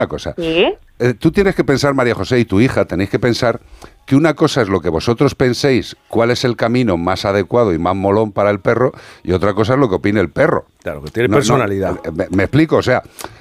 una cosa. ¿Sí? Tú tienes que pensar, María José, y tu hija, tenéis que pensar que una cosa es lo que vosotros penséis, cuál es el camino más adecuado y más molón para el perro, y otra cosa es lo que opine el perro. Claro, que tiene personalidad. Me explico, o sea,